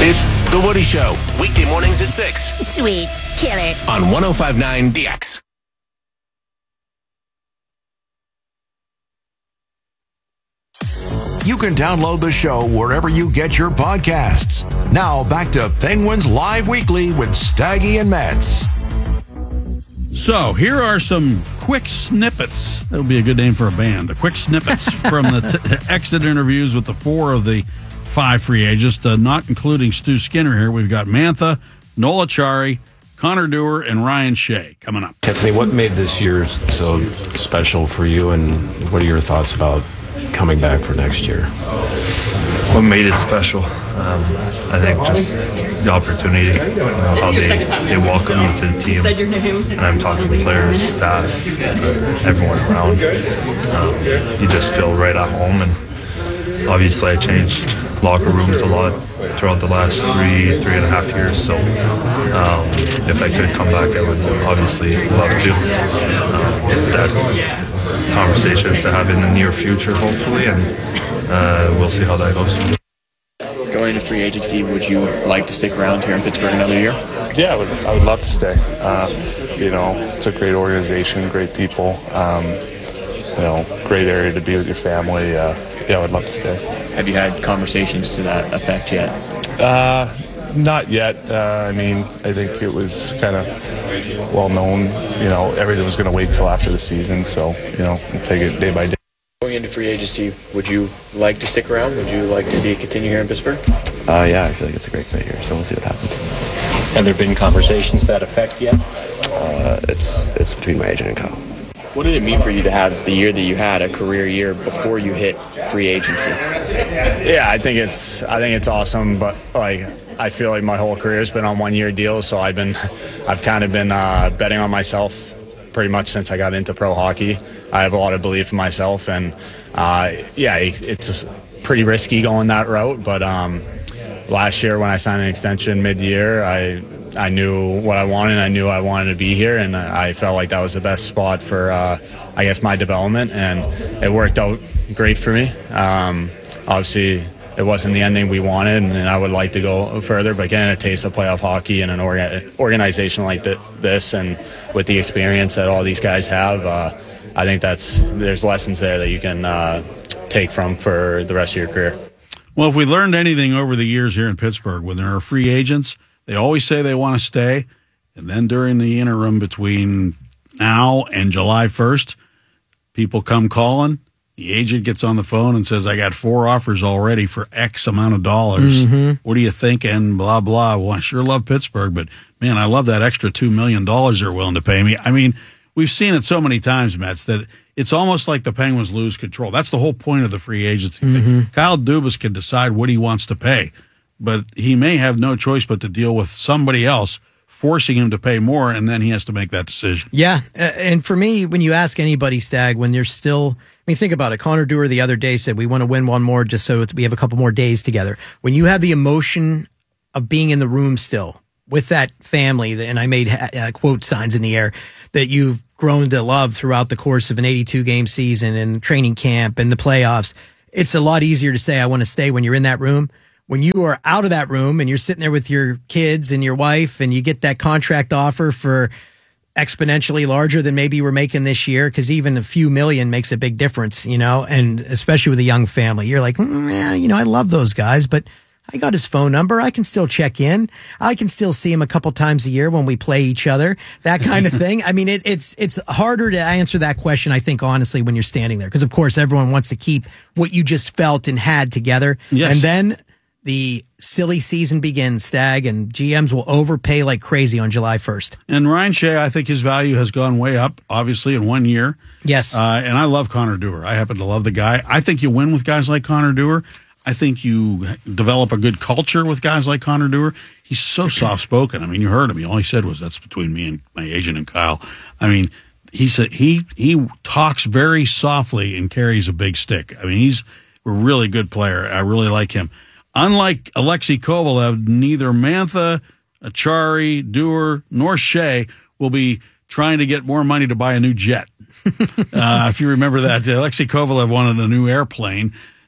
It's The Woody Show, weekday mornings at 6 Sweet. Killer. on 105.9 DX. You can download the show wherever you get your podcasts. Now back to Penguins Live Weekly with Staggy and Metz. So here are some quick snippets. That would be a good name for a band. The quick snippets from the exit interviews with the 4 of the 5 free agents, not including Stu Skinner here. We've got Mantha, Noel Acciari, Connor Dewar, and Ryan Shea coming up. Anthony, what made this year so special for you, and what are your thoughts about coming back for next year? What made it special? I think just the opportunity, how they welcome me to the team. And I'm talking to players, staff, everyone around. You just feel right at home. And obviously I changed locker rooms a lot throughout the last 3.5 years. So if I could come back, I would obviously love to. That's conversations to have in the near future, hopefully, and we'll see how that goes. Going into free agency, would you like to stick around here in Pittsburgh another year? Yeah, I would love to stay. It's a great organization, great people, great area to be with your family. I would love to stay. Have you had conversations to that effect yet? Not yet. I think it was kind of well known, everything was going to wait till after the season, so, take it day by day. Going into free agency, would you like to stick around? Would you like to see it continue here in Pittsburgh? Yeah, I feel like it's a great fit here, so we'll see what happens. Have there been conversations to that effect yet? It's between my agent and Kyle. What did it mean for you to have the year that you had, a career year, before you hit free agency? Yeah, I think it's awesome, but I feel like my whole career has been on 1-year deals, so I've kind of been betting on myself pretty much since I got into pro hockey. I have a lot of belief in myself, and it's pretty risky going that route. But last year when I signed an extension mid-year, I knew what I wanted. I knew I wanted to be here, and I felt like that was the best spot for my development, and it worked out great for me. Obviously, it wasn't the ending we wanted, and I would like to go further, but getting a taste of playoff hockey in an organization like this, and with the experience that all these guys have, I think there's lessons there that you can take from for the rest of your career. Well, if we learned anything over the years here in Pittsburgh, when there are free agents, they always say they want to stay, and then during the interim between now and July 1st, people come calling. The agent gets on the phone and says, I got 4 offers already for X amount of dollars. Mm-hmm. What are you thinking? Blah, blah. Well, I sure love Pittsburgh, but, man, I love that extra $2 million they're willing to pay me. I mean, we've seen it so many times, Mets, that it's almost like the Penguins lose control. That's the whole point of the free agency thing. Kyle Dubas can decide what he wants to pay, but he may have no choice but to deal with somebody else forcing him to pay more, and then he has to make that decision. Yeah, and for me, when you ask anybody, Stag, when they're still, think about it. Connor Dewar the other day said, we want to win one more just so we have a couple more days together. When you have the emotion of being in the room still with that family, and I made quote signs in the air, that you've grown to love throughout the course of an 82-game season and training camp and the playoffs, it's a lot easier to say, I want to stay when you're in that room. When you are out of that room and you're sitting there with your kids and your wife and you get that contract offer for exponentially larger than maybe you were making this year, because even a few million makes a big difference, and especially with a young family, you're like, I love those guys, but I got his phone number. I can still check in. I can still see him a couple times a year when we play each other, that kind of thing. I mean, it's harder to answer that question, I think, honestly, when you're standing there, because, of course, everyone wants to keep what you just felt and had together. Yes. And then the silly season begins, Stag, and GMs will overpay like crazy on July 1st. And Ryan Shea, I think his value has gone way up, obviously, in 1 year. Yes. And I love Connor Dewar. I happen to love the guy. I think you win with guys like Connor Dewar. I think you develop a good culture with guys like Connor Dewar. He's so soft-spoken. I mean, you heard him. All he said was, that's between me and my agent and Kyle. I mean, he said he talks very softly and carries a big stick. I mean, he's a really good player. I really like him. Unlike Alexei Kovalev, neither Mantha, Acciari, Dewar, nor Shea will be trying to get more money to buy a new jet. If you remember that, Alexei Kovalev wanted a new airplane.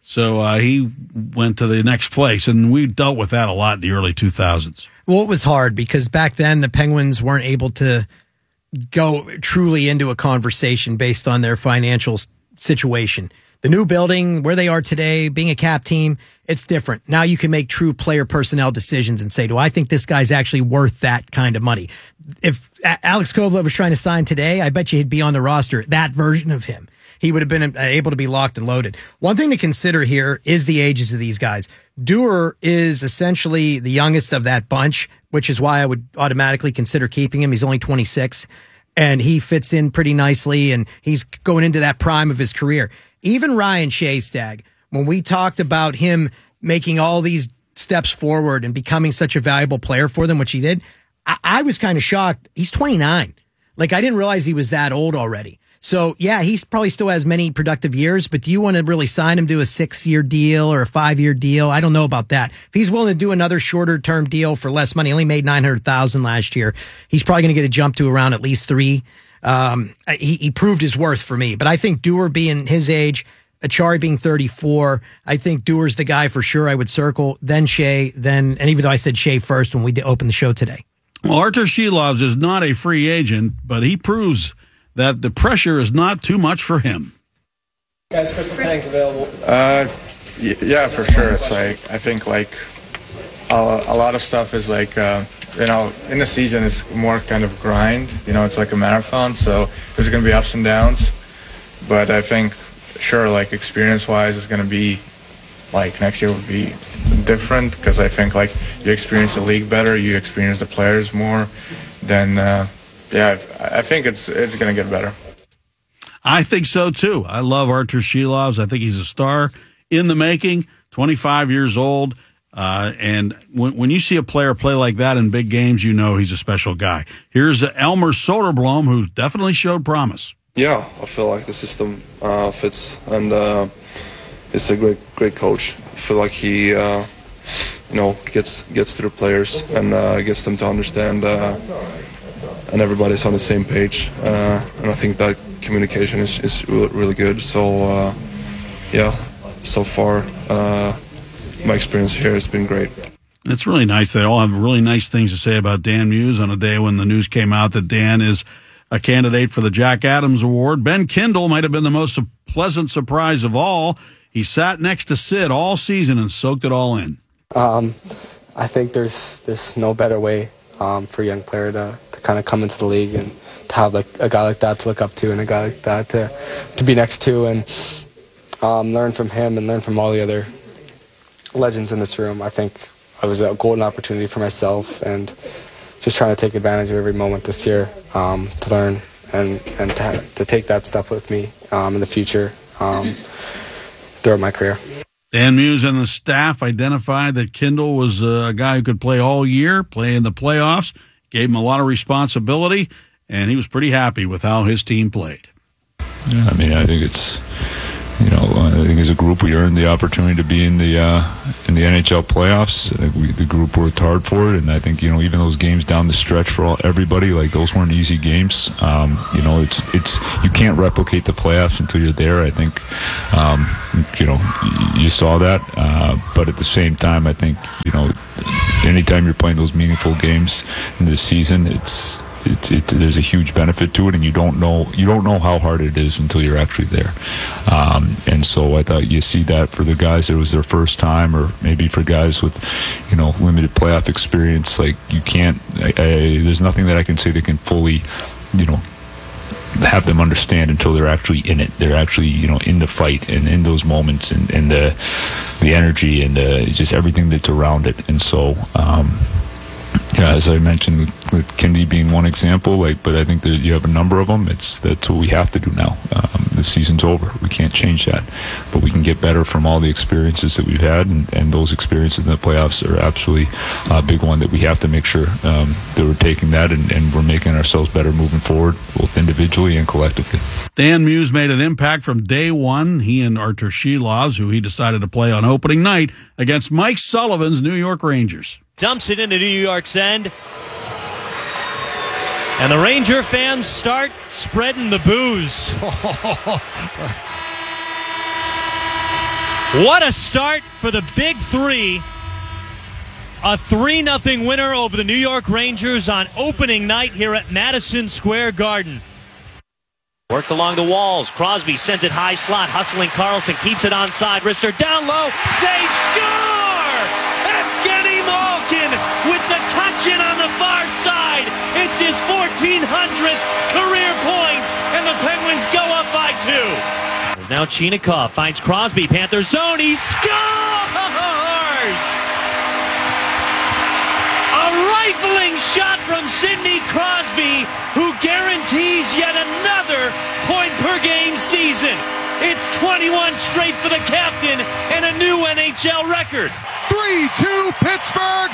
So he went to the next place, and we dealt with that a lot in the early 2000s. Well, it was hard because back then the Penguins weren't able to go truly into a conversation based on their financial situation. The new building, where they are today, being a cap team, it's different. Now you can make true player personnel decisions and say, do I think this guy's actually worth that kind of money? If Alex Kovalev was trying to sign today, I bet you he'd be on the roster, that version of him. He would have been able to be locked and loaded. One thing to consider here is the ages of these guys. Dewar is essentially the youngest of that bunch, which is why I would automatically consider keeping him. He's only 26, and he fits in pretty nicely, and he's going into that prime of his career. Even Ryan Shea, when we talked about him making all these steps forward and becoming such a valuable player for them, which he did, I was kind of shocked. He's 29. Like, I didn't realize he was that old already. So, yeah, he probably still has many productive years, but do you want to really sign him to a 6-year deal or a 5-year deal? I don't know about that. If he's willing to do another shorter-term deal for less money, only made $900,000 last year, he's probably going to get a jump to around at least 3. He proved his worth for me. But I think Dewar being his age, Achari being 34, I think Dewar's the guy for sure I would circle, then Shea, and even though I said Shea first when we opened the show today. Well, Artur Shilovs is not a free agent, but he proves that the pressure is not too much for him. Guys, Crystal Tang's available. Yeah, for sure. It's like, I think like a lot of stuff is like, in the season it's more kind of grind, it's like a marathon. So there's going to be ups and downs, but I think sure, like experience wise is going to be like next year would be different because I think like you experience the league better, you experience the players more, then I think it's going to get better. I think so, too. I love Artur Shilovs. I think he's a star in the making, 25 years old. And when you see a player play like that in big games, you know he's a special guy. Here's Elmer Soderblom, who definitely showed promise. Yeah, I feel like the system fits, and it's a great coach. I feel like he, gets to the players and gets them to understand and everybody's on the same page, and I think that communication is really good. So so far my experience here has been great. It's really nice. They all have really nice things to say about Dan Muse on a day when the news came out that Dan is a candidate for the Jack Adams Award. Ben Kindle might have been the most pleasant surprise of all. He sat next to Sid all season and soaked it all in. I think there's no better way for a young player to kind of come into the league and to have like a guy like that to look up to and a guy like that to be next to and learn from him and learn from all the other legends in this room. I think it was a golden opportunity for myself and just trying to take advantage of every moment this year to learn and to take that stuff with me in the future throughout my career. Dan Muse and the staff identified that Kindle was a guy who could play all year, play in the playoffs, gave him a lot of responsibility, and he was pretty happy with how his team played. Yeah, I mean, I think it's, I think as a group we earned the opportunity to be in the NHL playoffs. I think the group worked hard for it, and I think even those games down the stretch for everybody, like those weren't easy games. It's you can't replicate the playoffs until you're there. I think you saw that, but at the same time, I think anytime you're playing those meaningful games in the season, there's a huge benefit to it, and you don't know how hard it is until you're actually there. And so I thought you see that for the guys that it was their first time, or maybe for guys with limited playoff experience. Like you can't. There's nothing that I can say that can fully have them understand until they're actually in it. They're actually in the fight and in those moments and the energy and just everything that's around it. And so. As I mentioned, with Kindy being one example, but I think that you have a number of them. That's what we have to do now. The season's over. We can't change that, but we can get better from all the experiences that we've had, and those experiences in the playoffs are absolutely a big one that we have to make sure that we're taking that and we're making ourselves better moving forward, both individually and collectively. Dan Muse made an impact from day one. He and Artur Shilovs, who he decided to play on opening night against Mike Sullivan's New York Rangers. Dumps it into New York's end. And the Ranger fans start spreading the booze. What a start for the Big Three. A 3-0 winner over the New York Rangers on opening night here at Madison Square Garden. Worked along the walls. Crosby sends it high slot. Hustling Carlson keeps it onside. Wrister down low. They score! Evgeny Malkin with the touch-in on the far side. It's his 1400th career point, and the Penguins go up by 2. There's now Chinakhov finds Crosby. Panther zone. He scores! A rifling shot from Sidney Crosby, who guarantees yet another point-per-game season. It's 21 straight for the captain and a new NHL record. 3-2 Pittsburgh,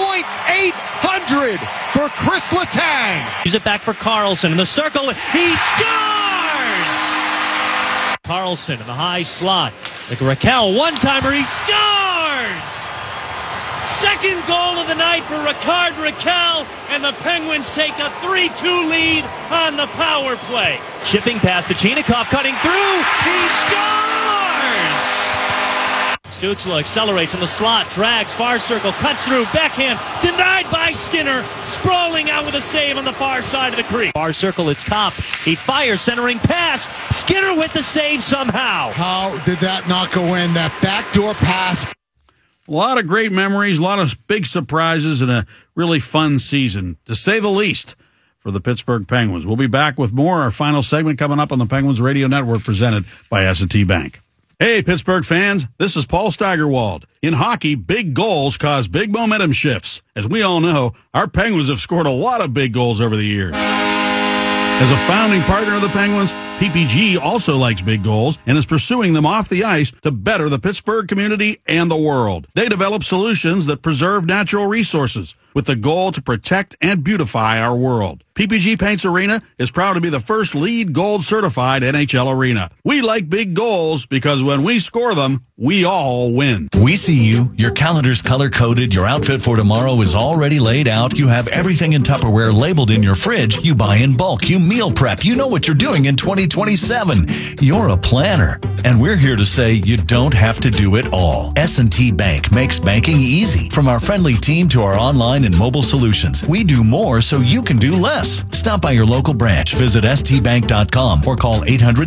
.800 for Chris Letang. Use it back for Carlson in the circle. He scores! Carlson in the high slot. Like Raquel, one-timer, he scores! Second goal of the night for Rickard Raquel, and the Penguins take a 3-2 lead on the power play. Chipping pass to Chinakhov, cutting through. He scores! Stützle accelerates in the slot, drags, far circle, cuts through, backhand, denied by Skinner, sprawling out with a save on the far side of the crease. Far circle, it's Kopp. He fires, centering pass. Skinner with the save somehow. How did that not go in? That backdoor pass. A lot of great memories, a lot of big surprises, and a really fun season, to say the least, for the Pittsburgh Penguins. We'll be back with more. Our final segment coming up on the Penguins Radio Network, presented by S&T Bank. Hey, Pittsburgh fans, this is Paul Steigerwald. In hockey, big goals cause big momentum shifts. As we all know, our Penguins have scored a lot of big goals over the years. As a founding partner of the Penguins, PPG also likes big goals and is pursuing them off the ice to better the Pittsburgh community and the world. They develop solutions that preserve natural resources with the goal to protect and beautify our world. PPG Paints Arena is proud to be the first LEED Gold certified NHL arena. We like big goals because when we score them, we all win. We see you. Your calendar's color-coded. Your outfit for tomorrow is already laid out. You have everything in Tupperware labeled in your fridge. You buy in bulk. You meal prep. You know what you're doing in 2027. You're a planner. And we're here to say you don't have to do it all. S&T Bank makes banking easy. From our friendly team to our online and mobile solutions, we do more so you can do less. Stop by your local branch. Visit stbank.com or call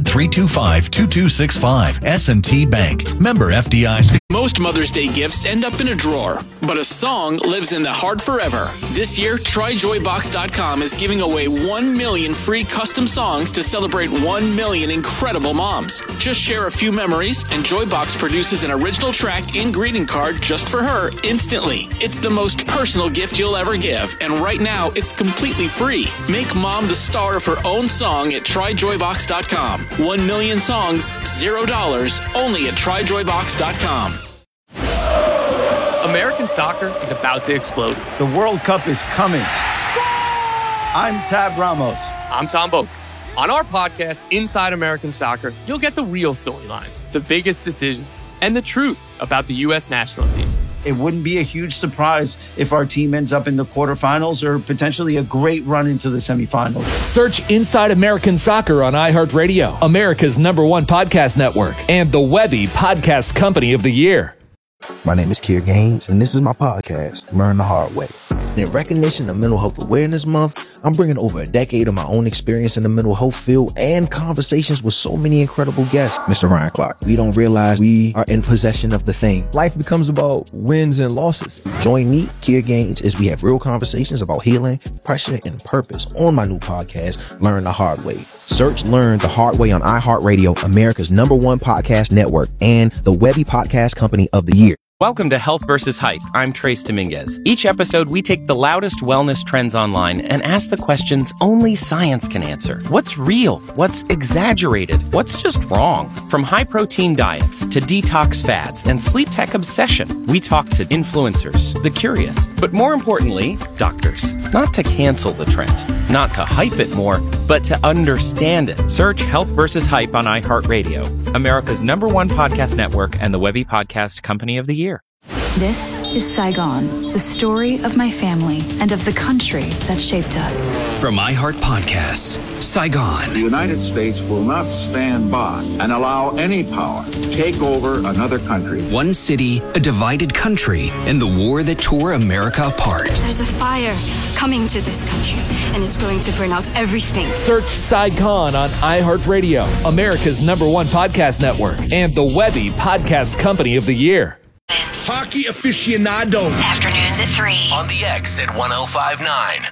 800-325-2265. S&T Bank. Member FDIC. Most Mother's Day gifts end up in a drawer, but a song lives in the heart forever. This year, TryJoyBox.com is giving away 1 million free custom songs to celebrate 1 million incredible moms. Just share a few memories, and Joybox produces an original track and greeting card just for her instantly. It's the most personal gift you'll ever give, and right now, it's completely free. Make mom the star of her own song at TryJoyBox.com. 1 million songs, $0, only at TryJoyBox.com. American soccer is about to explode. The World Cup is coming. I'm Tab Ramos. I'm Tom Boak. On our podcast, Inside American Soccer, you'll get the real storylines, the biggest decisions, and the truth about the U.S. national team. It wouldn't be a huge surprise if our team ends up in the quarterfinals or potentially a great run into the semifinals. Search Inside American Soccer on iHeartRadio, America's #1 podcast network, and the Webby Podcast Company of the Year. My name is Kier Gaines, and this is my podcast, Learn the Hard Way. In recognition of Mental Health Awareness Month, I'm bringing over a decade of my own experience in the mental health field and conversations with so many incredible guests. Mr. Ryan Clark, we don't realize we are in possession of the thing. Life becomes about wins and losses. Join me, Kier Gaines, as we have real conversations about healing, pressure, and purpose on my new podcast, Learn the Hard Way. Search Learn the Hard Way on iHeartRadio, America's #1 podcast network, and the Webby Podcast Company of the Year. Welcome to Health vs. Hype. I'm Trace Dominguez. Each episode, we take the loudest wellness trends online and ask the questions only science can answer. What's real? What's exaggerated? What's just wrong? From high-protein diets to detox fads and sleep tech obsession, we talk to influencers, the curious, but more importantly, doctors. Not to cancel the trend, not to hype it more, but to understand it. Search Health vs. Hype on iHeartRadio, America's #1 podcast network and the Webby Podcast Company of the Year. This is Saigon, the story of my family and of the country that shaped us. From iHeart Podcasts, Saigon. The United States will not stand by and allow any power to take over another country. One city, a divided country, and the war that tore America apart. There's a fire coming to this country, and it's going to burn out everything. Search Saigon on iHeartRadio, America's #1 podcast network, and the Webby Podcast Company of the Year. Hockey aficionado. Afternoons at 3. On the X at 105.9.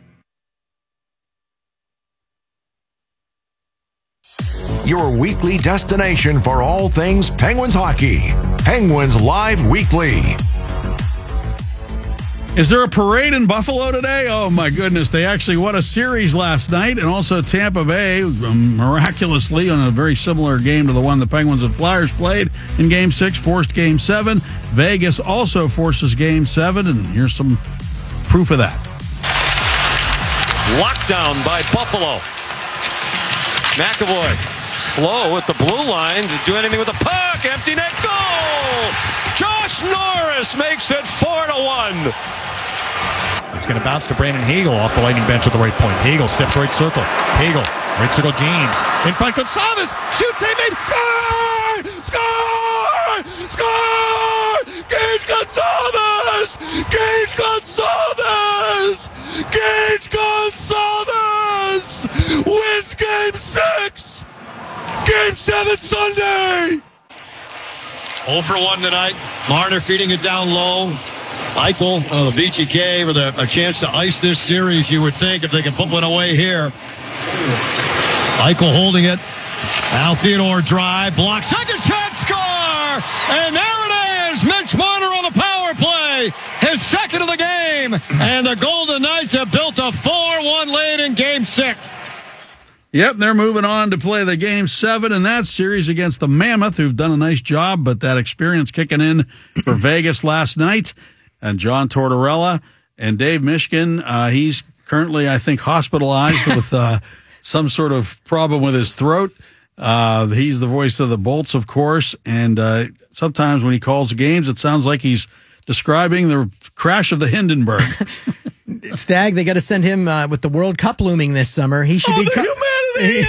Your weekly destination for all things Penguins hockey. Penguins Live Weekly. Is there a parade in Buffalo today? Oh, my goodness. They actually won a series last night, and also Tampa Bay, miraculously, on a very similar game to the one the Penguins and Flyers played in Game 6, forced Game 7. Vegas also forces Game 7, and here's some proof of that. Lockdown by Buffalo. McAvoy slow at the blue line to do anything with the puck. Empty net goal! Josh Norris makes it 4-1. It's going to bounce to Brandon Hagel off the Lightning bench at the right point. Hagel steps right circle. Hagel, right circle, James. In front, Gonçalves shoots, they made. Score! Score! Score! Gage Gonçalves! Gage Gonçalves! Gage Gonçalves wins Game 6! Game 7 Sunday! 0 for 1 tonight. Marner feeding it down low. Eichel, VGK with a chance to ice this series, you would think, if they can put one away here. Eichel holding it. Al Theodore drive, block, second shot, score! And there it is! Mitch Marner on the power play, his second of the game. And the Golden Knights have built a 4-1 lead in Game 6. Yep, they're moving on to play the Game 7 in that series against the Mammoth, who've done a nice job, but that experience kicking in for Vegas last night. And John Tortorella and Dave Mishkin, he's currently, I think, hospitalized with some sort of problem with his throat. He's the voice of the Bolts, of course, and sometimes when he calls games, it sounds like he's describing the crash of the Hindenburg. Stag, they got to send him with the World Cup looming this summer. He should be. Humanity!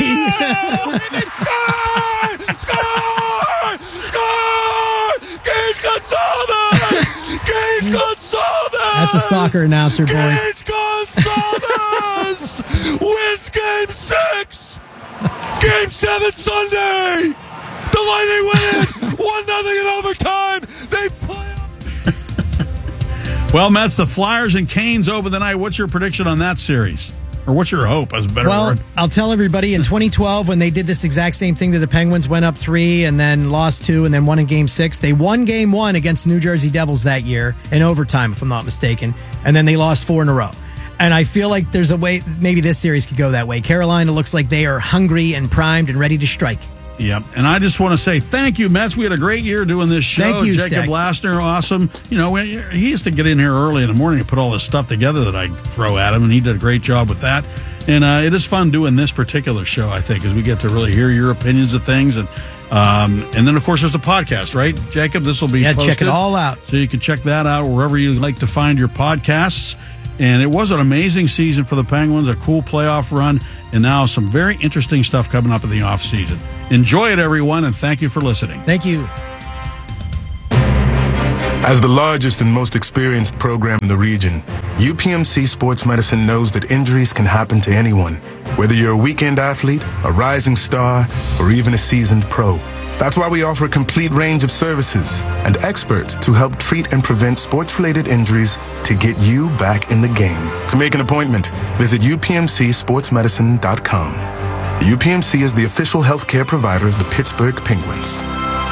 Score! Score! Gage Gonçalves! Gage Gonçalves! That's a soccer announcer, boys. Gage Gonçalves wins Game 6! Game 7 Sunday! The Lightning win it! 1-0 in overtime! They play. Well, Mets, the Flyers and Canes open the night. What's your prediction on that series? Or what's your hope, as a better word? I'll tell everybody, in 2012, when they did this exact same thing to the Penguins, went up 3 and then lost 2 and then won in Game 6. They won Game 1 against the New Jersey Devils that year in overtime, if I'm not mistaken. And then they lost 4 in a row. And I feel like there's a way, maybe this series could go that way. Carolina looks like they are hungry and primed and ready to strike. Yep. And I just want to say thank you, Mets. We had a great year doing this show. Thank you, Jacob Stag. Lassner, awesome. You know, he used to get in here early in the morning and put all this stuff together that I throw at him, and he did a great job with that. And it is fun doing this particular show, I think, because we get to really hear your opinions of things. And then, of course, there's the podcast, right, Jacob? This will be posted. Check it all out. So you can check that out wherever you like to find your podcasts. And it was an amazing season for the Penguins, a cool playoff run, and now some very interesting stuff coming up in the offseason. Enjoy it, everyone, and thank you for listening. Thank you. As the largest and most experienced program in the region, UPMC Sports Medicine knows that injuries can happen to anyone, whether you're a weekend athlete, a rising star, or even a seasoned pro. That's why we offer a complete range of services and experts to help treat and prevent sports-related injuries to get you back in the game. To make an appointment, visit upmcsportsmedicine.com. The UPMC is the official healthcare provider of the Pittsburgh Penguins.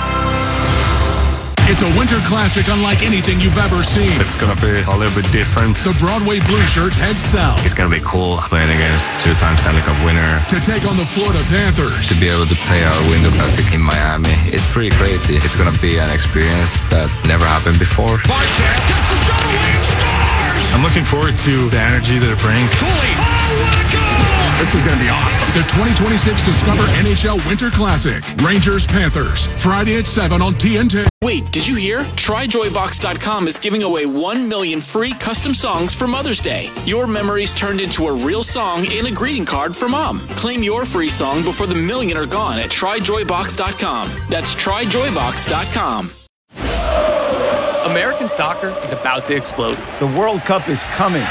It's a winter classic unlike anything you've ever seen. It's going to be a little bit different. The Broadway Blue Shirts head south. It's going to be cool playing against 2-time Stanley Cup winner. To take on the Florida Panthers. To be able to play our Winter Classic in Miami, it's pretty crazy. It's going to be an experience that never happened before. Marchand gets the shot away and scores! I'm looking forward to the energy that it brings. Cooley! Oh, what a goal! This is going to be awesome. The 2026 Discover NHL Winter Classic. Rangers Panthers. Friday at 7 on TNT. Wait, did you hear? TryJoyBox.com is giving away 1 million free custom songs for Mother's Day. Your memories turned into a real song and a greeting card for Mom. Claim your free song before the million are gone at TryJoyBox.com. That's TryJoyBox.com. American soccer is about to explode. The World Cup is coming.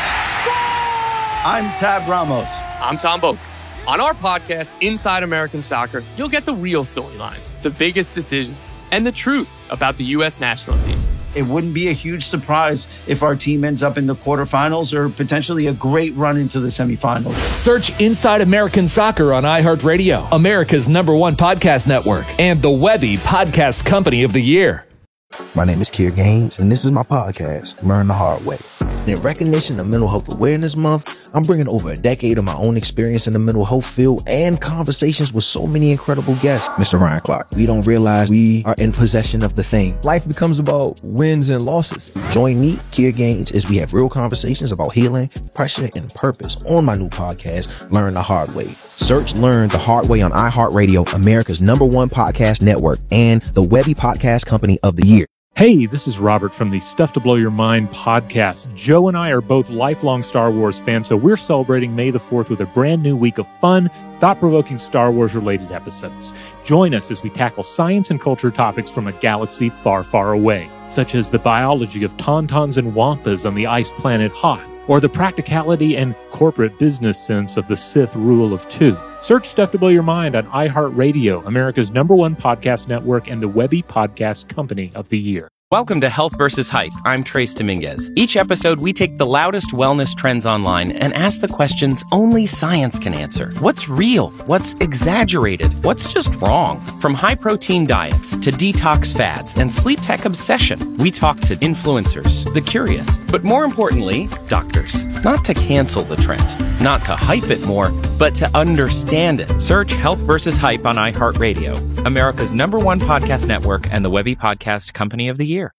I'm Tab Ramos. I'm Tom Boak. On our podcast, Inside American Soccer, you'll get the real storylines, the biggest decisions, and the truth about the U.S. national team. It wouldn't be a huge surprise if our team ends up in the quarterfinals or potentially a great run into the semifinals. Search Inside American Soccer on iHeartRadio, America's #1 podcast network, and the Webby Podcast Company of the Year. My name is Kier Gaines, and this is my podcast, Learn the Hard Way. And in recognition of Mental Health Awareness Month, I'm bringing over a decade of my own experience in the mental health field and conversations with so many incredible guests. Mr. Ryan Clark, we don't realize we are in possession of the thing. Life becomes about wins and losses. Join me, Kier Gaines, as we have real conversations about healing, pressure, and purpose on my new podcast, Learn the Hard Way. Search Learn the Hard Way on iHeartRadio, America's #1 podcast network, and the Webby Podcast Company of the Year. Hey, this is Robert from the Stuff to Blow Your Mind podcast. Joe and I are both lifelong Star Wars fans, so we're celebrating May the 4th with a brand new week of fun, thought-provoking Star Wars-related episodes. Join us as we tackle science and culture topics from a galaxy far, far away, such as the biology of tauntauns and wampas on the ice planet Hoth, or the practicality and corporate business sense of the Sith Rule of Two. Search Stuff to Blow Your Mind on iHeartRadio, America's #1 podcast network, and the Webby Podcast Company of the Year. Welcome to Health versus Hype. I'm Trace Dominguez. Each episode, we take the loudest wellness trends online and ask the questions only science can answer. What's real? What's exaggerated? What's just wrong? From high-protein diets to detox fads and sleep tech obsession, we talk to influencers, the curious, but more importantly, doctors. Not to cancel the trend, not to hype it more, but to understand it. Search Health versus Hype on iHeartRadio, America's #1 podcast network, and the Webby Podcast Company of the Year.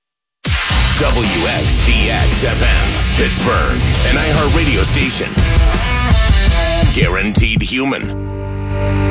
WXDX-FM, Pittsburgh, an iHeartRadio station. Guaranteed human.